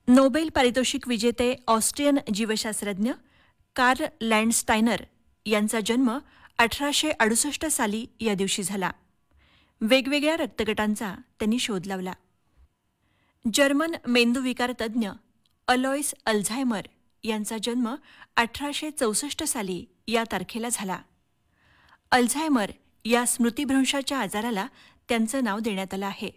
Nobel पारितोषिक विजेते Austrian जीवशास्त्रज्ञ Carl Landsteiner यांचा जन्म 1868 साली या दिवशी झाला. वेगवेगळ्या रक्तगटांचा त्यांनी शोध लावला. जर्मन मेंदूविकार तज्ज्ञ अलोइस अल्झायमर यांचा जन्म 1864 साली या तारखेला झाला. अल्झायमर या स्मृतिभ्रंशाच्या आजाराला त्यांचं नाव देण्यात आलं आहे.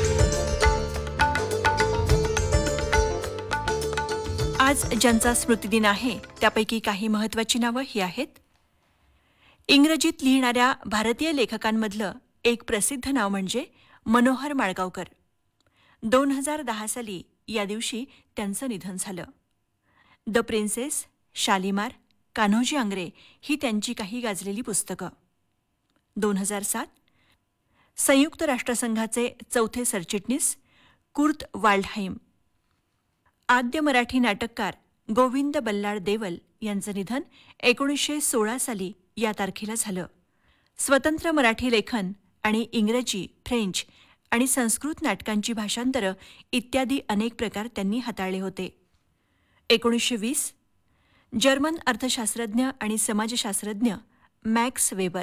आज ज्यांचा स्मृतिदिन आहे त्यापैकी काही महत्त्वाची नावं ही आहेत. इंग्रजीत लिहिणाऱ्या भारतीय लेखकांमधलं एक प्रसिद्ध नाव म्हणजे मनोहर माळगावकर. 2010 साली या दिवशी त्यांचं निधन झालं. द प्रिन्सेस, शालिमार, कान्होजी आंग्रे ही त्यांची काही गाजलेली पुस्तकं. 2007 संयुक्त राष्ट्रसंघाचे चौथे सरचिटणीस कुर्ट वाल्डहाइम. आद्य मराठी नाटककार गोविंद बल्लाळ देवल यांचं निधन 1916 साली या तारखेला झालं. स्वतंत्र मराठी लेखन आणि इंग्रजी, फ्रेंच आणि संस्कृत नाटकांची भाषांतरं इत्यादी अनेक प्रकार त्यांनी हाताळले होते. 1920 जर्मन अर्थशास्त्रज्ञ आणि समाजशास्त्रज्ञ मॅक्स वेबर.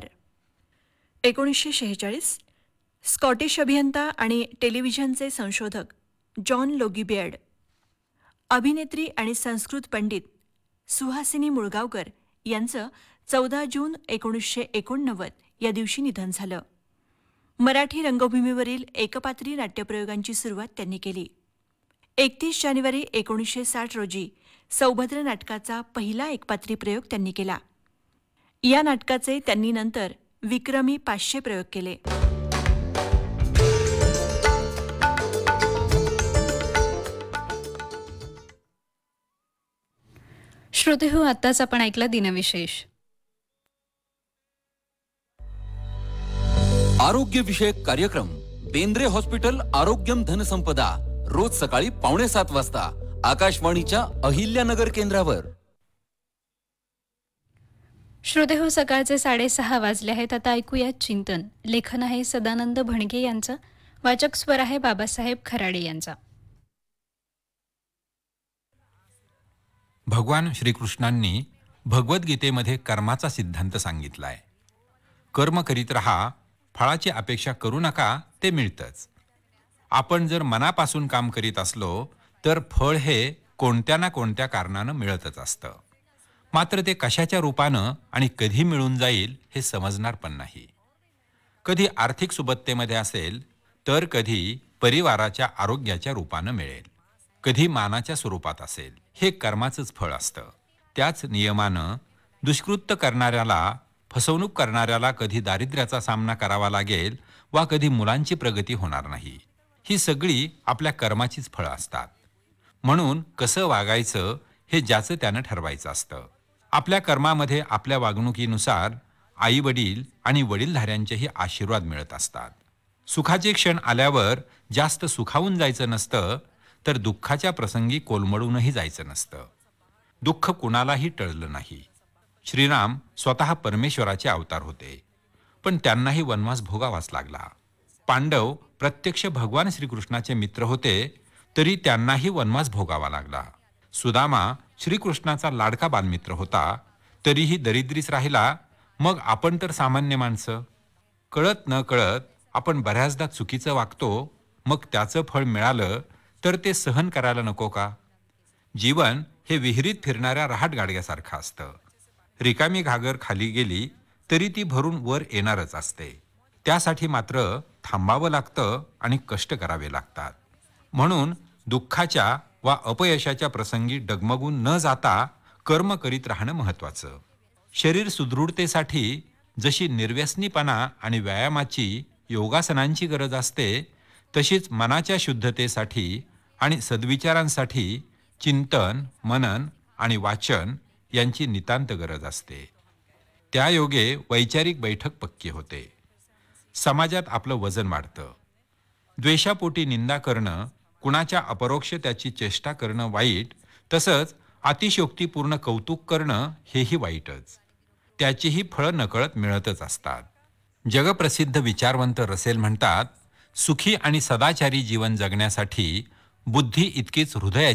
1946 स्कॉटिश अभियंता आणि टेलिव्हिजनचे संशोधक जॉन लोगी बेअर्ड. अभिनेत्री आणि संस्कृत पंडित सुहासिनी मुळगावकर यांचं 14 जून 1989 या दिवशी निधन झालं. मराठी रंगभूमीवरील एकपात्री नाट्यप्रयोगांची सुरुवात त्यांनी केली. 31 जानेवारी 1960 रोजी सौभद्र नाटकाचा पहिला एकपात्री प्रयोग त्यांनी केला. या नाटकाचे त्यांनी नंतर विक्रमी 500 प्रयोग केले. श्रोतेहो, आत्ताच आपण ऐकला दिनविशेष. आरोग्य विषयक कार्यक्रम बेंद्रे हॉस्पिटल आरोग्यम धनसंपदा रोज सकाळी 6:45 वाजता आकाशवाणीच्या अहिल्यानगर केंद्रावर. श्रोतेहो, सकाळचे 6:30 वाजले आहेत. आता ऐकूया चिंतन. लेखन आहे सदानंद भणगे यांचं. वाचक स्वर आहे बाबासाहेब खराडे यांचा. भगवान श्रीकृष्णांनी भगवद्गीतेमध्ये कर्माचा सिद्धांत सांगितलाय. कर्म करीत राहा, फळाची अपेक्षा करू नका, ते मिळतंच. आपण जर मनापासून काम करीत असलो तर फळ हे कोणत्या ना कोणत्या कारणानं मिळतच असतं. मात्र ते कशाच्या रूपानं आणि कधी मिळून जाईल हे समजणार पण नाही. कधी आर्थिक सुबत्तेमध्ये असेल तर कधी परिवाराच्या आरोग्याच्या रूपानं मिळेल, कधी मानाच्या स्वरूपात असेल. हे कर्माचंच फळ असतं. त्याच नियमानं दुष्कृत्य करणाऱ्याला, फसवणूक करणाऱ्याला कधी दारिद्र्याचा सामना करावा लागेल वा कधी मुलांची प्रगती होणार नाही. ही सगळी आपल्या कर्माचीच फळं असतात. म्हणून कसं वागायचं हे ज्याचं त्यानं ठरवायचं असतं. आपल्या कर्मामध्ये आपल्या वागणुकीनुसार आईवडील आणि वडीलधाऱ्यांचेही आशीर्वाद मिळत असतात. सुखाचे क्षण आल्यावर जास्त सुखावून जायचं नसतं, तर दुःखाच्या प्रसंगी कोलमडूनही जायचं नसतं. दुःख कुणालाही टळलं नाही. श्रीराम स्वतः परमेश्वराचे अवतार होते, पण त्यांनाही वनवास भोगावाच लागला. पांडव प्रत्यक्ष भगवान श्रीकृष्णाचे मित्र होते, तरी त्यांनाही वनवास भोगावा लागला. सुदामा श्रीकृष्णाचा लाडका बालमित्र होता, तरीही दरिद्रीच राहिला. मग आपण तर सामान्य माणसं. कळत न कळत आपण बऱ्याचदा चुकीचं वागतो. मग त्याचं फळ मिळालं तर ते सहन करायला नको का? जीवन हे विहिरीत फिरणाऱ्या रहाटगाडग्यासारखं असतं. रिकामी घागर खाली गेली तरी ती भरून वर येणारच असते. त्यासाठी मात्र थांबावं लागतं आणि कष्ट करावे लागतात. म्हणून दुःखाच्या वा अपयशाच्या प्रसंगी डगमगून न जाता कर्म करीत राहणं महत्त्वाचं. शरीर सुदृढतेसाठी जशी निर्व्यसनीपणा आणि व्यायामाची, योगासनांची गरज असते, तशीच मनाच्या शुद्धतेसाठी आणि सद्विचारांसाठी चिंतन, मनन आणि वाचन यांची नितांत गरज असते. त्या योगे वैचारिक बैठक पक्की होते. समाजात आपलं वजन वाढतं. द्वेषापोटी निंदा करणं, कुणाच्या अपरोक्ष त्याची चेष्टा करणं वाईट, तसंच अतिशयोक्तीपूर्ण कौतुक करणं हेही वाईटच. त्याचीही फळं नकळत मिळतच असतात. जगप्रसिद्ध विचारवंत रसेल म्हणतात, सुखी आणि सदाचारी जीवन जगण्यासाठी बुद्धी इतकीच हृदयाची